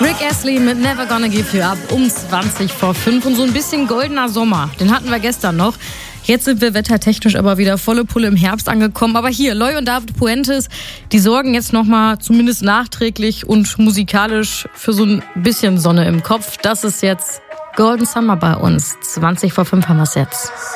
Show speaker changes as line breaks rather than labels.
Rick Astley mit Never Gonna Give You Up um 5:20. Und so ein bisschen goldener Sommer, den hatten wir gestern noch. Jetzt sind wir wettertechnisch aber wieder volle Pulle im Herbst angekommen. Aber hier, Loy und David Puentes, die sorgen jetzt nochmal zumindest nachträglich und musikalisch für so ein bisschen Sonne im Kopf. Das ist jetzt Golden Summer bei uns. 5:20 haben wir es jetzt.